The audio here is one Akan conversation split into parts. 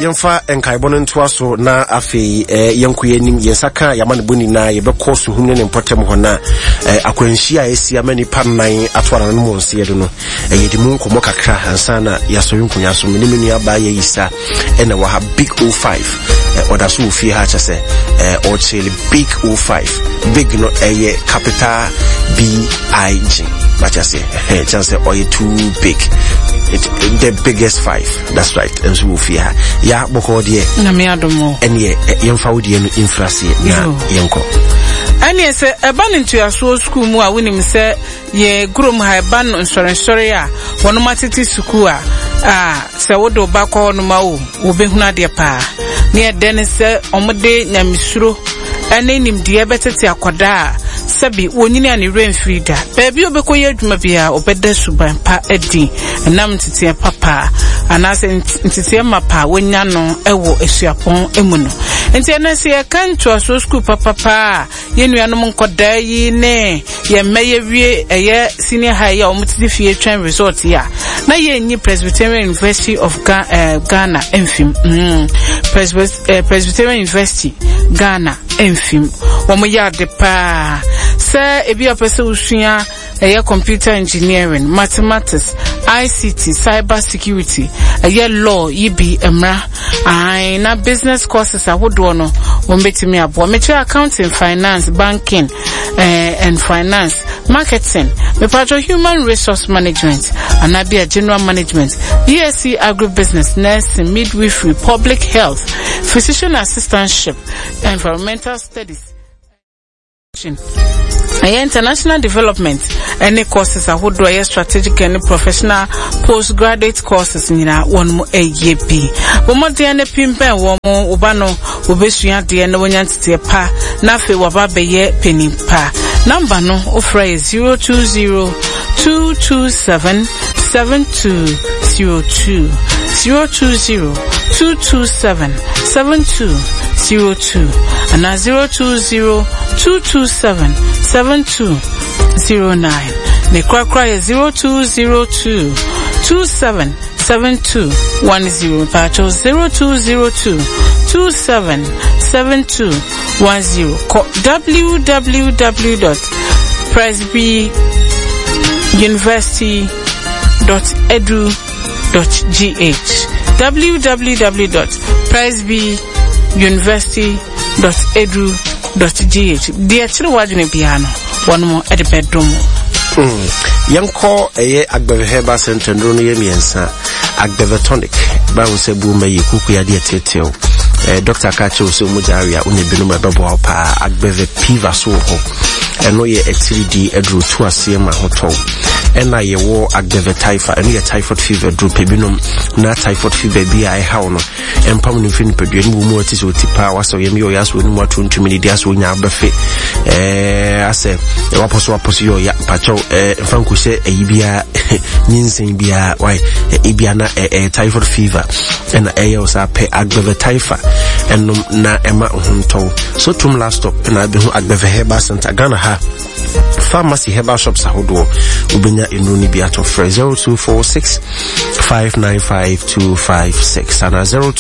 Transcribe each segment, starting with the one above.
yemfa enkaibon ntoa so na afei yenkoye nim yensaka yamane boni na yebekɔ so hunne ne mpotem ho na akwanhia a esi amani pannan atwara no mo nse do no yedi mu nkomo kakra ansa na yaso yunkunya so mini minu aba ye yisa ena wa ha big 05 oda so fi ha cha se or chili big 05 big no capital BIG but I say chance or too big. The biggest 5. That's right. And so fear. Ya boko die. Na me adomo. Enie yemfa wodi enu infrase na yenko. Anie se eban into your school mu a winim se ye grom ha ban insurance a wono matiti school a se wodo ba ko no ma wo obehuna de pa. Ne den se omode nyamisuro ene nim de betete akoda sabi wonyini ani renfrida baby obekoye adwuma bia obeda suban pa edi nam tete papa anase ntete mapa wonya no ewo esuapon emu no enti anase ye kanto so school papa yenuanom nkoda yi ne ye meye wie eye senior high ya omutiti fie twan resort ya na ye nyi Presbyterian University of Ghana enfim Presbyterian University Ghana enfim womo ya de pa se ebi apese usua eye computer engineering, mathematics, ICT, cyber security, eye law, yibi emra na business courses ahodo no wombetimi abo meche accounting, finance, banking and finance, marketing, mepajo human resource management, anabia general management, BSc agribusiness, nursing, midwifery, public health, physician assistantship, environmental studies, international development, any courses are who do strategic and professional postgraduate courses in one more AJP. But more than a pimpe, one more Ubano, Ubesuya, the end of one pa, Nafe Wababe penny pa. Number no offer is 020 227 7202 020 227 7202 and 020 227 7209. The Krakra is 0202 27 7210. Pacho 0202 27 7210. www.presbyuniversity.edu.gh www.presbyuniversity.edu.gh. Dear children, piano, one more at the bedroom. Yanko Agbeve Herbal Center no ye miensa Agbeve tonic bounce boom ye kuku ya dia teteo Dr. Kacho so mujaria unebinu mababo pa Agbeve piva so ho eno ye 3D edru to asema hoto ena ye wo Agbeve typhoid eno ye typhoid fever dru pebinum na typhoid fever bi ai ha no empam no fin pedue ni mu ati so tipa waso ye mi o yaso ni mu atuntumi dia so nya abefe ase e waposo yo ya pacho fanku se eyibia nyinsen bia why ebia na typhoid fever ena eyo sa pe Agbeve typhoid enum na ema hunto so tum last stop na be hu Agbeve Herbal Center Ghana ha pharmacy herbal shops ahodo ubenya enuni bi ato 0246 595 256 and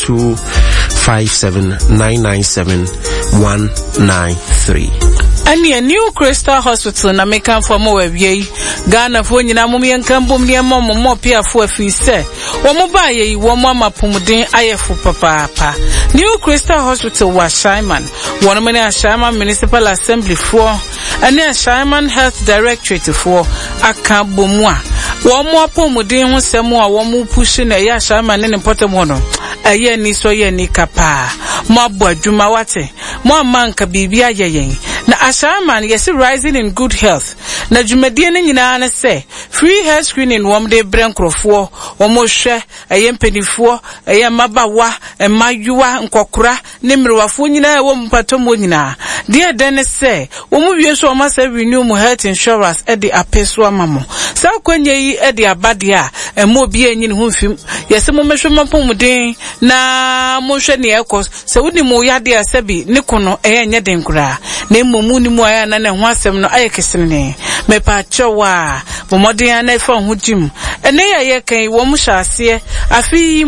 0257 997 193. And a new Crystal Hospital na mekan for mo wewie Ghana fo nyina mum yenkambom ne mo pia fo afise wo mo ba ye wo mo amapumuden ayefu papa New Crystal Hospital wa Shaiman one many Shaiman Municipal Assembly for and Shaiman Health Directorate for akabomwa wo mo apumuden ho semo a wo mo push na ya Shaiman ne important hono aye ni so ye ni kapa mo abadwuma wate mo amanka bibia yeyen na Ashaiman yes rising in good health na dwumadie ne nyina na say free hair screening wom de brenkrofo omo hwe ayempenifo ayemabawa emayuwa nkokora ne mrewafo nyina wo mpatomo nyina de den say omo wie so ma say renew mo health insurance e de apeso amamo sa kwanye yi e de abade a emo bi enyi ne ho fim yes mo mehwe mapomuden na mo hwe ne ekos se woni mo yade asabi ne kono enye den kura na momu ni mu aya na ne ho asem no ayekesene me pa chowa bomodin na fa ho jim ene ya ye kan wo mu hyase afi mu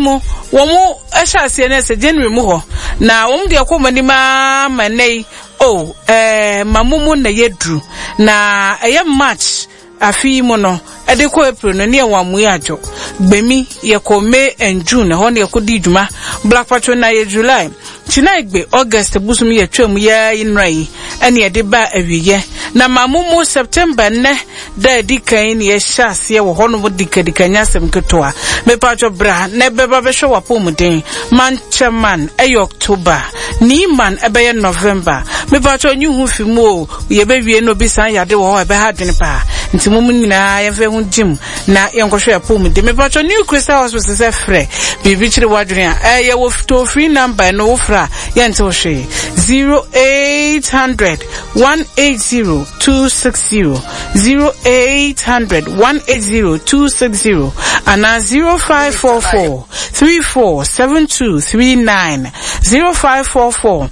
womu ehase na se January mu ho na wom de akomani ma manei mamumu na yedru na March afi mu no ede ko April no ne wamu ajo gbemi ye ko May and June ho ne ko di djuma Black Patrol na ye July china igbe August busum ye twam ya inrai ene ede ba awiye na mamumu September ne da di kan ne ye hyase ye wo ho no dikadikanya sem ketoa me patro bra ne beba be hwe wapomuden manchaman October ni man ebe ye November me patro nyu hu fimu o ye be wie no bi san yade wo ho ebe ha dwene pa nti mumu nyina ye fe hu jim na ye nkohwe apomuden me patro New Crystal Hospital se frɛ bibi chire wadwene a ye wo to free number no wo fra ye nti wo hwe 0800 180 260 0800 180 260 and 0544 347239 0544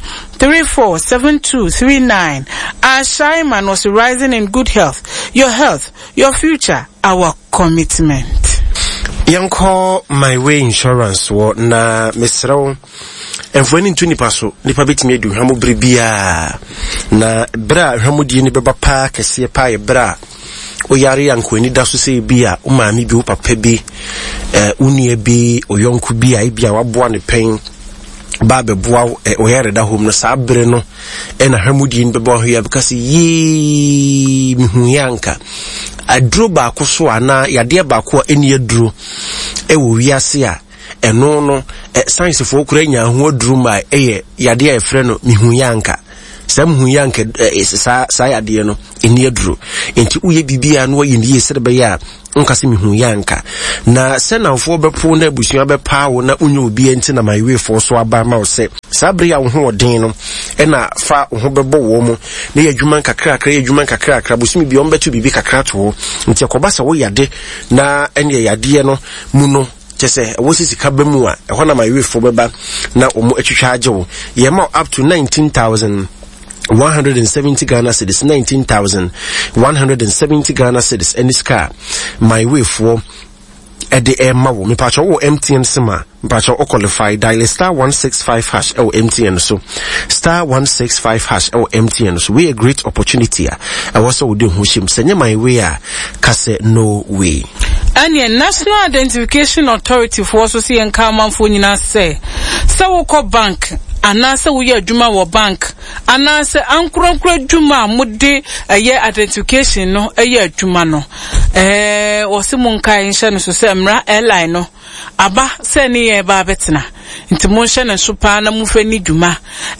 347239. Our Shaiman was rising in good health, your future, our commitment. Yanko my way insurance wo na mesrew enfoni ntuni paso nipa betimi edu hwamu bribia na bra hwamu die ni beba pa kese pa ye bra o yare yanko ni daso se bia o maami bi o papa bi unie bi o yonku bi ai bia waboa ne pen ba be boa o yare da hom no sabre no na hwamu die ni beba ho ya because yi mihu yanka adro ba ko so ana yade ba ko eni adro wo wiase a eno no science fo kura nya ho adro ma yade a efre no mihu yanka sam hu yanka sa yade no eni adro enti uye bibia no ye ni yesere be ya nkase mihu yanka na senanfo bepo na busuya be paawo na unyo obi enti na my way for so aba ma o se sabre ya wo ho odin no na fa wo ho bebo wo mu na ye adwuma kakra busumi bi on betu bibi kakra to nti akobasa wo yade na ene yade no mu no chese wo sisi ka bemu a ho na my way for beba na omo atwitwa age wo ye ma up to 19,170 Ghana cedis 19,170 Ghana cedis any scar my way for at the air mawo me pacho o MTN sima pacho o qualify dial *165# o MTN so *165# o MTN so we a great opportunity I also would do hushim senye my way kase no way. And the National Identification Authority for Society and Common for Nina say so ko bank anase wo ye adwuma wo bank anase ankorankora adwuma mode ye identification no ye adwuma no wo se munka nhye no so se mra airline no aba se ne ye ba betena nti mo nhye ne so pa na mu fani dwuma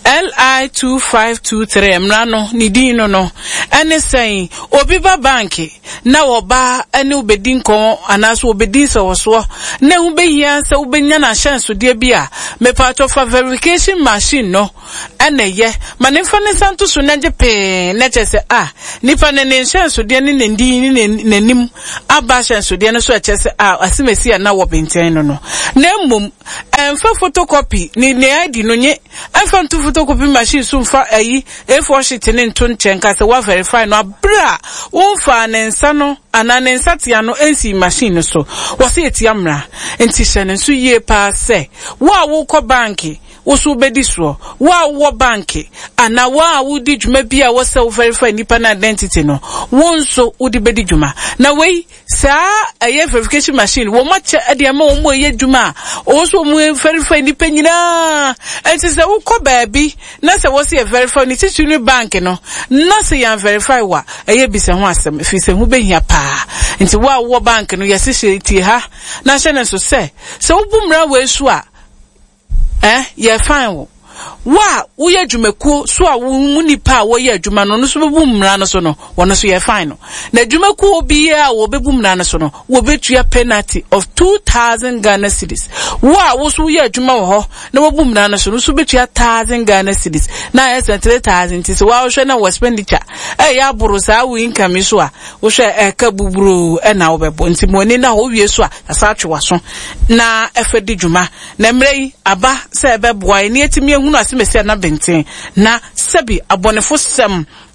LI2523 mra no ni din no ene sen obi ba bank na wo ba ene obedin ko anase obedin se wo so na hu behia se obenya na chance de bia me part of verification machine no ene ye manefa ne santo so na jepe na chese nipa ne chance de ne ndin ni nanim aba chance de no so chese asimesi na wo benten no na mmom enfa photocopy ni ID no nye enfa ntu photocopy machine so mfa A4 sheet ne nto nchenka se wa verify no abra wonfa ne nsa no ana ne nsa tia no ensi machine so wo se etiamra enti hye so yie pa se wo ko banki wo so bedi so wo banki ana wo di dwuma bia wo se verify nipa na identity no wonso wo di bedi dwuma na wei sa verification machine wo ma che ade ma wo mo ye dwuma wo so mo verify nipa nyina enti se wo ko baabi na se wo se verify ni titunu bank no na se yan verify wa bisa ho asem fi se hu behia pa enti wo bank no yesi hye ti ha na hye ne so se wo bumra we so a ye fine wo wo ye dwumaku so a wo nipa wo ye dwuma no so bebu mra no so no wono so ye fine no na dwumaku obi a wo bebu mra no so no wo betua penalty of 2,000 Ghana cedis wo so ye dwuma wo ho na wo bu mra no so betua 1,000 Ghana cedis na yes 3,000 tis wo hwe na wo expenditure ya buru sa wo income so a wo hwe ka buburu na wo bebo nti mo ni na wo wie so a asa atwe so na efedi dwuma na mrei aba se beboa ni etimi ehunu asemesi na benten na sebi abonefo sem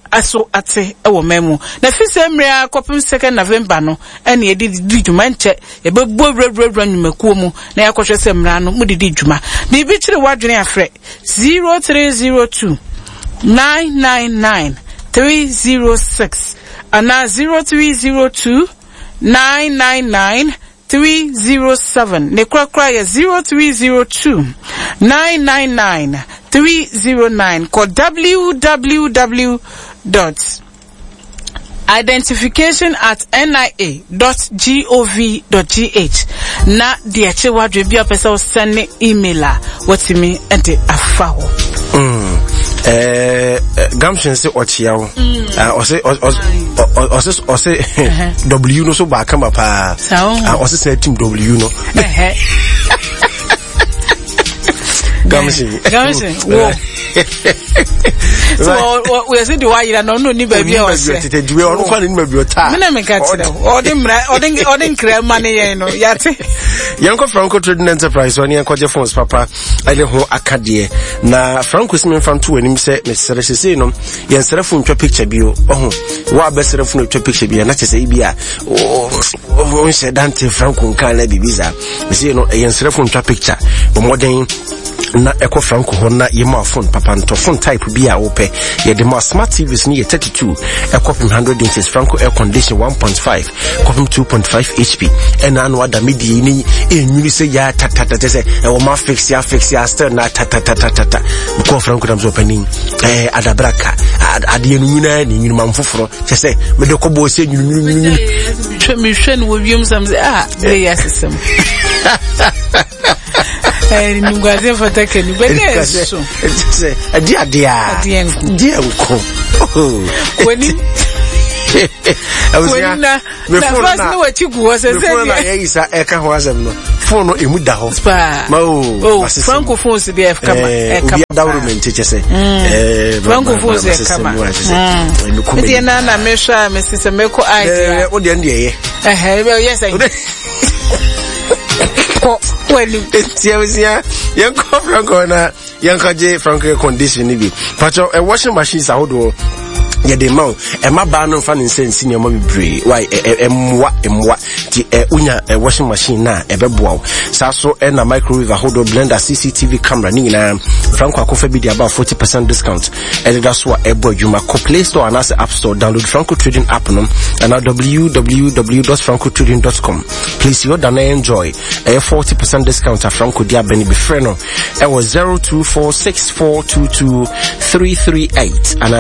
aso ate ewo memu na fise mrea kopim 2 November no ene ye di dwuma nche ye bebu ewura nwumakuo mu na yakohwe se mra no mu di dwuma na ibi kire wadwene afre 0302 999 306 ana 0302 999 307 ne krakra ya 0302 999 309 call www.identification@nia.gov.gh na dia chewadwe bia pesa send email a watimi ente afaho Gamshin se ochiao ose W no so ba kama pa ose se team W no Gamshin wo so we say the why you no ni baby o se tete onu kwa ni baby o ta me na me ka tira odin kra mane yen no yate Yanko Franco Trading Enterprise wani yanko phones papa ale ho akade na Franco simi fan to anim se me sere sese no yen sere fun twa picture bio oho wa be sere fun twa picture bio na chese bia o se dante Franco nkan na bibiza me se no yen sere fun twa picture bo modern na eko Franco ho na yema phone papa nto phone type bia ope ye de ma smart TVs ni 32 eko 100 inches Franco air condition 1.5 kopim 2.5 HP and anu ada midi ni enwiri se ya tatata se e wo ma fix ya still na tatata ko Franco dam so panin adabraka ade enu na ni nyinu mamfoforo che se me de ko bo se nyinu me hwen wo wiem sam they assistem Nungaze fatake ni bede so dia nko weni na first no wachigu was say ya isa eka ho azem no phone no emu da ho ma Franco phones dey kama government chese Franco phones dey kama edi na mesha mesise meko idea o de ndeye yes I when Tiawisia, young Franco na young Kaje Franco condition nibi. Pacho a washing machine sa hodo ya de mau e ma ba no fa ne sense ne ma bibre why emwa ti unya washing machine na e beboa sa so na microwave hodo blender CCTV camera ni na Franco akofa bi dia about 40% discount and that's what e boy you ma ko Play Store and as App Store download Franco Trading app no and www.francotrading.com please you dan enjoy a 40% discount at Franco dia beni be freno e was 0246422338 and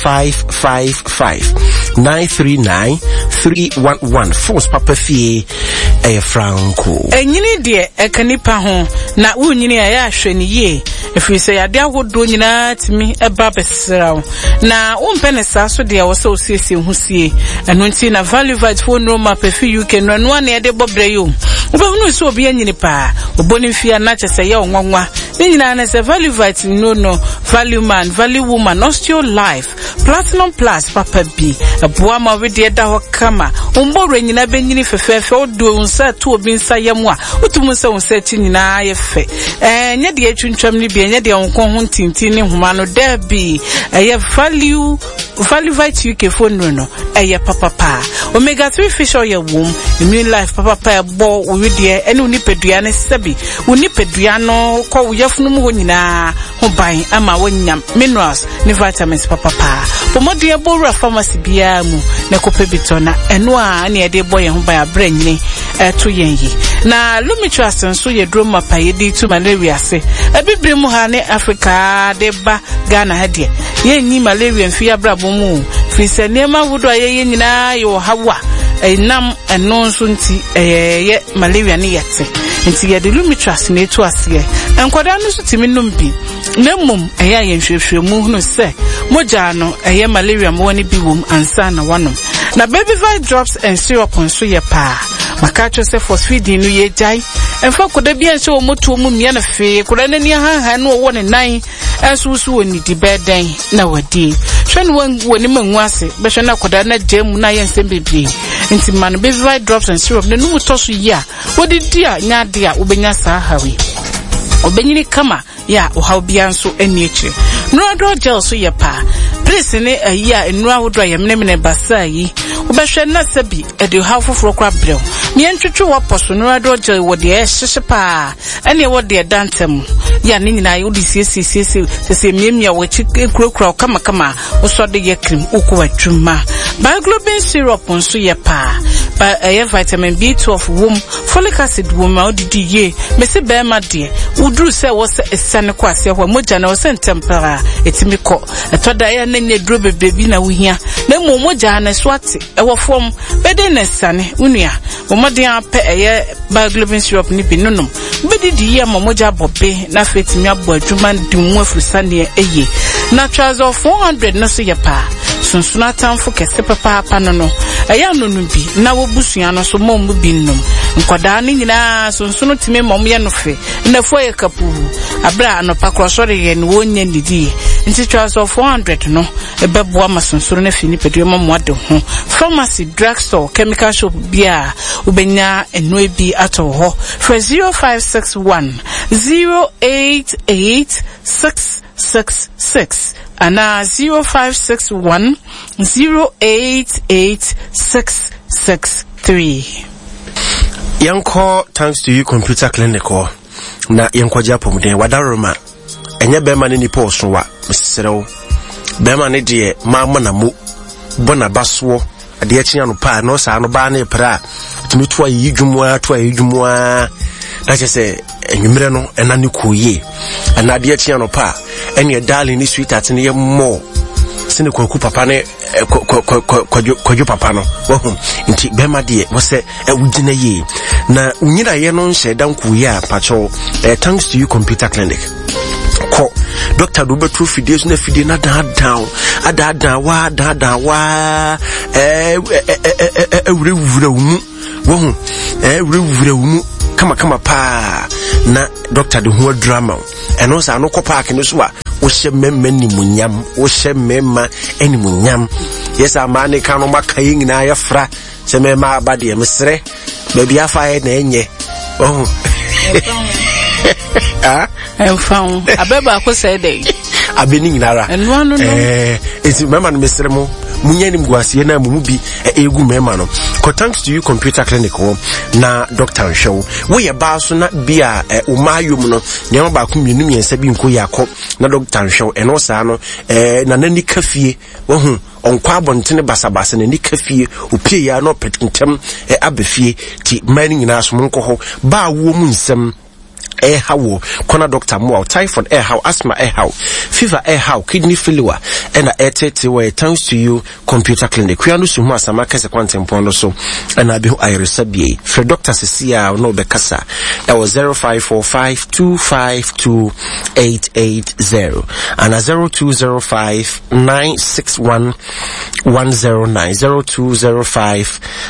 0555-939-311 Force Papa Fie Franco enyini de ekanipa ho na wunyini ya ahwe ni ye efiri se yade ahodo nyina timi eba besrawo na umpe ne saso de wo se osiesie husie eno nti na value vite phone no map fi UK no eno na yade bobre yo ubehunu so obi anyini pa oboni fia na chese ye onwanwa nyina na se value vite no value man value woman osteo life platinum plus papa B aboa ma we de da ho kama umbore nyina benyini fefefe odo unsa to obi nsa yam a utum nsa unsa ti nyina ye fe nya de atwuntwam ni bi nya de onkon ho tintin ni homa no da bi value vite UK phone no papa omega 3 fish oil wom immune life papa bo we de ene unipedua ne sabi unipedua no ko wo yafunu mu nyina ho ban ama wonyam minerals ne vitamins papa pomodi ebora pharmacy bia mu na kope bitona eno a na de boy ho ban abranyine to yenyi na lumitras nso ye droma pa ye di to malaria se ebibre mu ha ne Africa de ba Ghana ha de yenyi malaria mfi abrabo mu fi se nema wudo ye nyina yo hawa enam eno nso nti ye malaria ne yete nti ye de lumitras na etu ase enkoda no so timi numbi na mum eya ye nhwehwe mu no se moja no eye malaria mo woni bi wom ansa na wanom na baby vite drops and syrup nso ye pa makacho se phosphidin no ye jai emfa koda bia nse o moto mu mia na fe koda nani ha no wo ne nan enso woni di beden na wadi hwen woni manwu ase be hwe na koda na jam na ye nsem bebre nti man baby vite drops and syrup ne no to so ya wodi dia nya dia obenya sa hawe obenyini kama ya ohaw bia nso eni echi no do gel so ye pa please ne ayi a enura wodro yemne basa yi wobehwe na sabi e de ha foforo kra brew me ntwetwe waposo nura do je wo de hyehye pa ene wo de dantem ya ne nyina yo de sese miemia wo chi kura kama wo so de ye cream ukwa adwuma bioglobin syrup nso ye pa vitamin B12 wom folic acid wom odidi ye mesi be ma de udru se wo se esane kwase ho moja na wo se ntempera etimi ko etoda ya na nye dro bebebi na wohia na moja na swate e wo fom bede na sane unua wo mode apɛ eye bioglobin syrup ni bi nonom bedidi ye moja bobe na fetimi abo adwuma dimu afusane eye natural of 400 na so ye pa sunsuna tamfo kese papa no aya nonu bi na wo busua no so mom bi nnum nkwada ne nyina sunsunu time mom ye no fe na fo ye kapu abra anopa krosore ye no wonya ndidi nti charles of 400 no ebebo ama sunsunu na fini pedwe mom ade ho pharmacy drugstore chemical shop bia ubenya eno bi ato ho for 0561 088666 ana 0561 088663. Yanko, thanks to you computer clinic na yanko japo mden wadaroma enye bema ni po so wa mesrew bema ne de mama na mu bona baso ade akenya no pa no sa no ba na pra tumi to ayi dwumwa na chese enwumre no ena ne koye ana ade akenya no pa ene darling ni sweet at ne mo sine kwaku papa ne kwajo papa no wo nti bema de wo se ewugina ye na unyira ye no nhye danku ye a pacho thanks to you computer clinic ko Dr. Dubetu fideos na fide na down wa ewurewura umu wo ewurewura kama pa na Dr. de ho drama eno sa no ko park no so a wo hye memma ni munyam wo hye memma eni munyam yesa ma ne ka no maka yi nyina ya fra se memma abade mesre ba bia fa ye na enye enfan abeba ko say dey abeni nyinara esi memma no mesre mo munya ni mguasie na mu bi egu memma no ko thanks to you computer clinic na Dr. Show we ye ba so na bia umayum no nyama ba ku mienu miensa bi nko yakọ na Dr. Show eno sa no na nani kafie wo hu onkwa abontene basabasa na ni kafie opie ya no petentem abefie ti mani nyina so nko ho ba wo mu nsem how corner doctor mo typhoid how asthma how fever how kidney failure and way thanks to you computer clinic we are no so mu asama kese kwantempo no so and abi iresabie for Dr. Cecilia no be kasa that was 0545252880 and 0205961109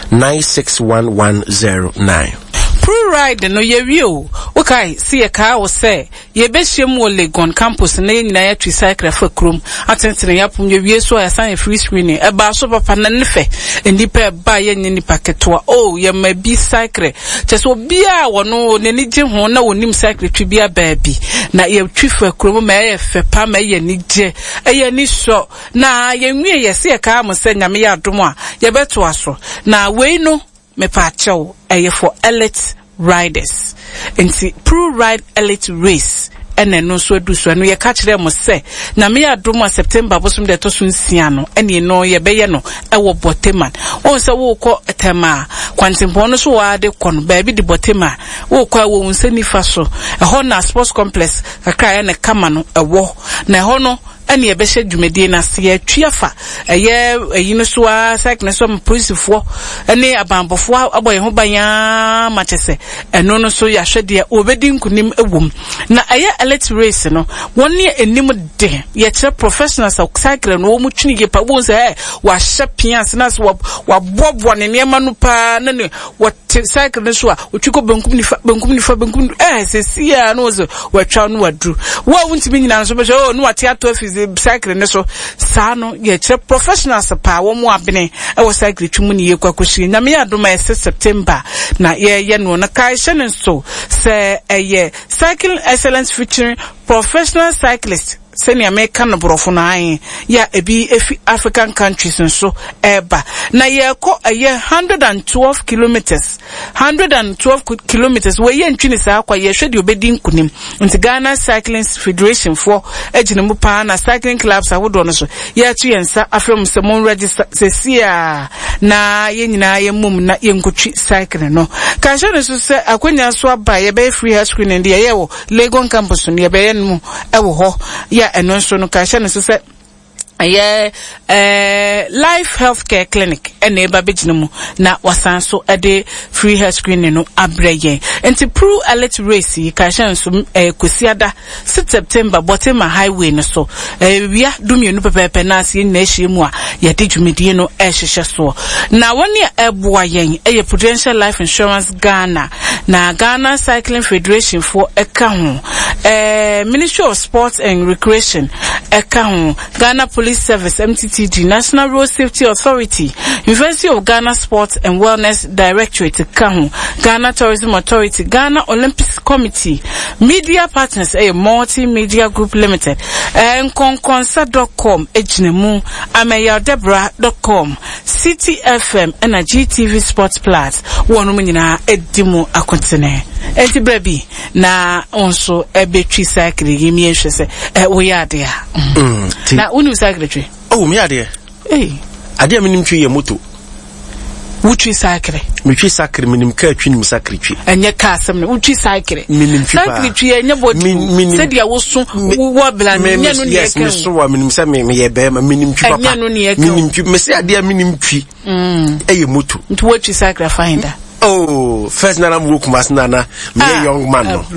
0205961109 Pro ride no ye view okay see a car was say ye behiem wo Legon campus na nyina ya tricycle fa krom atentene ya pum ye wie so ya san free screening e ba so papa na nefe ndipa ba ye nyini paketoa ye ma bi cycle cheso bia wono ne ni je ho na wonim cycle twi bia ba bi na ye twi fa krom ma ye fe pa ma ye ni je ye ni so na ye nwie ye see car mo se nyame ya dom a ye beto aso na we no me pa chew for elite riders nti pro ride elite race ene no so du so no ye ka kire mo se na me adom September bosom de to so nsia no ene no ye be ye no wo Boteman won se wo ko tema kwantempo no so wa de kon ba bi de Boteman wo ko wo nsani fa so ho na sports complex kakra ye ne kama no wo na ho no ene be hye dwumedie na se ya tuafa eyino so a cycle so mpolisifoɔ ene abambofoɔ aboye ho banya machese eno no so ya hwede obedi nkunim ewom na elite race no woni enim de ye kire professionals of cycle no mu twini gepa won se wa hye pians na so wa bobo ne nema no pa na ne wa cycle no so a otwiko benkum nifa se sia no so wa twa no wadru wa wuntimi nyina so be so no wate ato afi cycle ne so sa no ye kire professionals pa wo mu abene e wo cycle twumu ne ye kwakohiri na me adoma ese September na ye no na kai hye so se cycle excellence featuring professional cyclists send your make can brofo na ya ebi efi African countries nso eba na ye ko 112 kilometers 112 kilometers we ye ntwini sa akwa ye hwede obedi nkunim nti Ghana Cycling Federation for ejinemu pa na cycling clubs awodo no so ye atu yensa afrem se mon register sesia na ye nyina ye mum na ye nkotwi cycling no ka hwe no so se akwanya so aba ye be free health screening de ye wo Legon campus no ye be ye no ewo ho ya eno so no ka hwe no so se life healthcare clinic eba bejinemu na wasanso ade free health screening no abreye enti pro alert race ka hyan so kosiada 6 September Botema highway no so wia dumienu pepepe na ase na ehyiemu a ye de dwumedie no ehhehye so na woni eboa yen Prudential Life Insurance Ghana na Ghana Cycling Federation for eka ho Ministry of Sports and Recreation eka ho Ghana Police Service MTTG, National Road Safety Authority, University of Ghana Sports and Wellness Directorate Kahu, Ghana Tourism Authority, Ghana Olympics Committee, media partners a multimedia group limited, and conconsa.com, ejnemu, ameyaldebra.com, CTFM and a GTV Sports Plus, one woman edimu akontene. Enti brebi na onso ebetwi cycle yimi ehwese we are there. Na unu cycle twi. Oh, me ade. Ade minim twi ye moto. Wutwi cycle. Me twi cycle minim ka twi nim cycle twi. Enye ka asem na wutwi cycle. Minim twi pa. Cycle twi enye body. Se dia wo so wo bla nya no ne yes, me so wa minim se me ye be ma minim twi papa. Minim twi me se ade minim twi. Eye moto. Nti wutwi cycle finder. Oh, first nana mwoku masnana me young man no.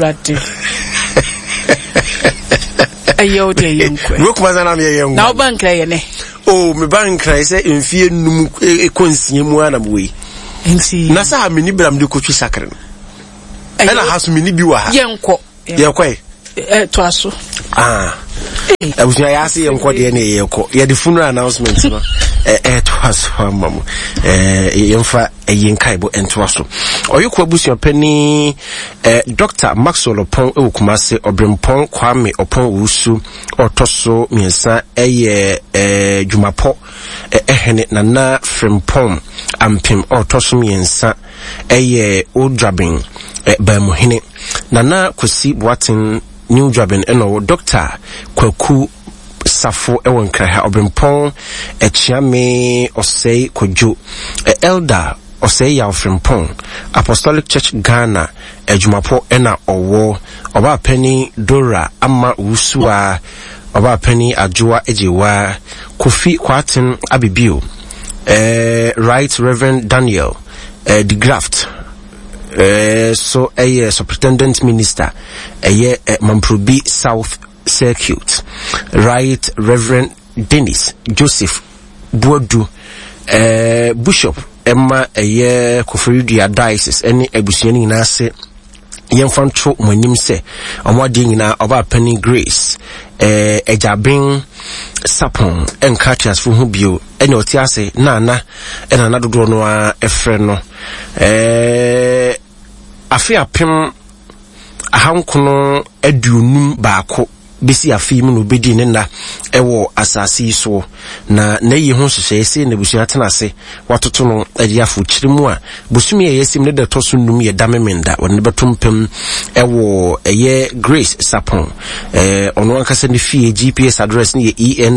Ayo de yonkwe. Mwoku masnana me young. Na obankra ye ne. Oh, me bankra se mfie num ekonsie mu ana mwe. Nti. Na sa me ni bram de kotwi sakre no. Ena hasu me ni bi wa ha. Yenko. Yekwai. To aso. Abusunya ya se yenko de ne yeko. Ye the funeral announcement no. To aso amamu. Yemfa yenkaibo ento aso. Oyekwa abusunya pani Dr. Maxwell Opon Kumase Obrempon Kwame Opon Wusu otoso miensa Jumapo ehene nana Frempom ampim otoso miensa Odrabin Bamuhine nana Kwesi Boatin New Drabin eno Dr. Kwaku Safo Ewankraha Obrempon Echiame Osei Kojo Elder Osei ya Frempon Apostolic Church Ghana Jumapo ena owo oba penny Dora ama usua oba penny Ajua ejewa Kofi Kwatin Abibio Right Reverend Daniel de Graft so Superintendent Minister Mamprobi South Circuit Right Reverend Dennis Joseph Bodu Bishop Emma Kofridia Diocese any ebusiani na se yemfanto monim se omwade nyina oba Penny Grace ejabin sapon enka for hu bio ene otiase na dodo no a efre no afi apem ahankono aduonum baako bisi afi mu no bedi ne na ewo asasi so na yi ho hyehyɛ se na busua tenase watoto no adiafo kyirimu a busumi yesim ne de toso num ye damemenda wonne betompem ewo Grace Sapon ono ankasa ne fie GPS address ne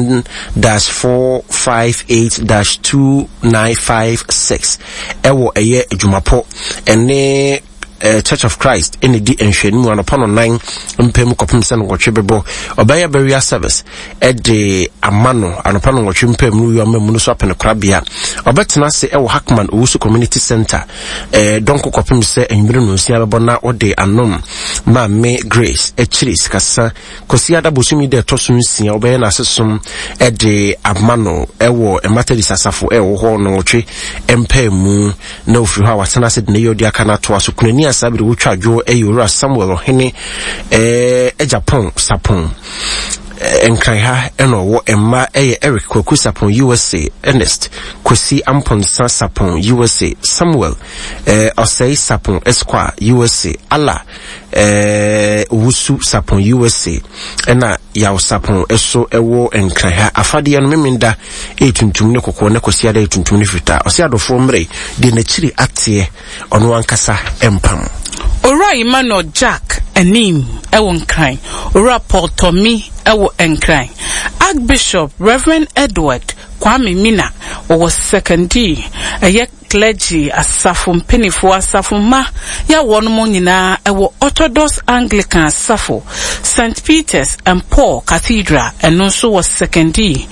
EN-458-2956 ewo Jumapo ene Church of Christ in the enhwenu anopon 9 mpem kopem se no gwetwebebo obaya burial service the amano anopon gwetwe mpem no yo mamu no so apene krabia obetena se ewo Hackman Owusu Community Center donko kopem se enwere no nsia bebo na ode anom ma me Grace echiris kasa kosiada bosumi de toso nsia obaya na sesom the amano ewo Methodist asafo ewo ho no gwetwe mpem na ofiri ha watena se de yodi aka na to aso kunani asabiri wotwa dwo Samuel Ohene Japan Sapon enkran ha eno wo emma Eric Kwaku Sapon USA, Ernest Kwesi Ampon Sapon USA, Samuel Osei Sapon Esquire USA, Allah Wusu Sapon USA, ena yaw Sapon eso ewo enkran ha afade no meminda etuntum ne kokko ne kosia da etuntum ne fita osia do fomre de na chiri atie ono ankasa empam. Ora Emmanuel Jack Anim ewon kran. Ora Paul Tommy ewo enkran. Archbishop Reverend Edward Kwame Mina was secondary clergy asafo mpenifu asafo ma ya wono mo nyina ewo Orthodox Anglican asafo St. Peter's and Paul Cathedral eno so was secondary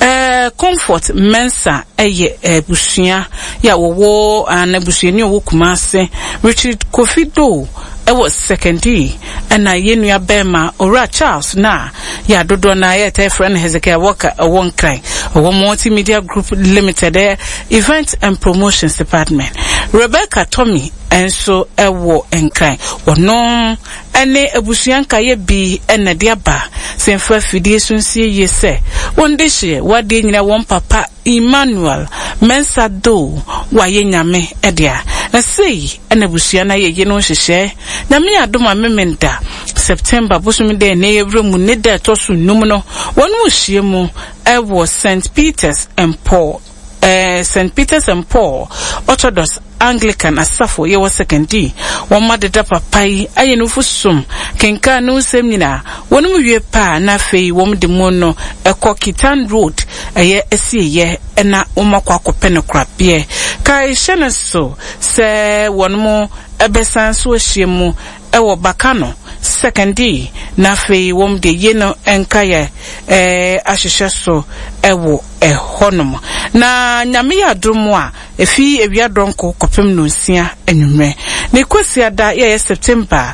Comfort Mensa busua ya wo anabusuani wo Kumase Richard Kofido ewo secondary na yenua bema Ora Charles na ya dodo na ya te friend Hezekiah Walker won kran wo multimedia group limited event and promotions department Rebecca Tommy enso ewo enkran wono ene abusuanka ye bi ene de aba senfa fidie sunsie yese wonde hye wade nyina won papa Emmanuel Mensa do wa ye nyame edia na sei ene abusuana ye no hyehye na me adoma memenda September bosumi de ne yewremu ne da tosu num no wonu hye mu ewo St. Peter's and Paul St. Peter's and Paul Orthodox Anglican asafo ye was secondary won madeda papai ayenufu sum kenka no semina wonum wie pa na fei wom de mo no Kitan Road eye esiye na omakwa akopene krapie kai sheneso se wonum ebesan so hyiemu ewo Bakano secondary na fei wom de yeno enkaye ahihye so ewo honum na nyame ya domo a efi ewia donko kopem no nsia enwumre ne kwesi ada ye September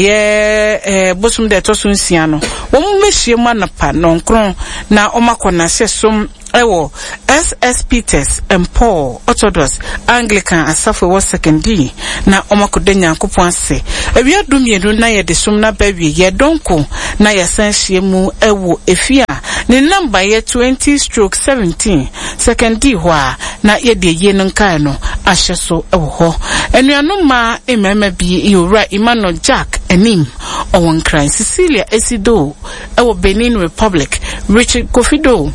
bosum de to so nsia no wom mehie mu anapa no nkron na omakona hyesom ewo SS Peters and Paul Orthodox Anglican asafo was secondary na omakoda nyankopon ase ewia dumienu na ye de som na bawie ye donko na ye sanhie mu ewo efia ne number ye 20/17 secondary ho a na ye de ye no nkan no ahye so ewo ho enuanu ma emema bi Ora Emmanuel Jack Anim owon kran Cecilia Esido ewo Benin Republic Richard Kofido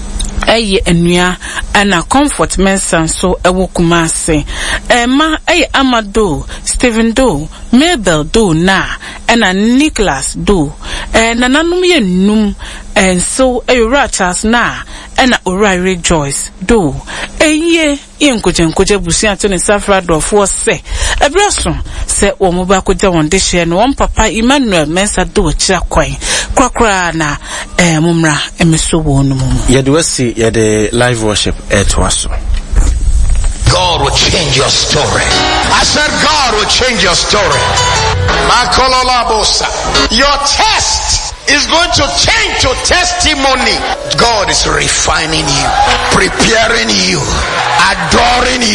enua ana Comfort Mensa so ewo Kumase ma Amado Stephen Do Mabel Do na ena Nicholas Do nananum ye num so Ora Charles na ena Ora Rejoice Do yenkoje busia to ne safra do fo se ebraso se wo mo ba koja won de hye no won papa Emmanuel Mensa Do kira kwan kwakra na mumra emeso wo no mu ye de wasi ye de live worship to us. God will change your story. I said God will change your story. Your test is going to change to testimony. God is refining you, preparing you, adoring you.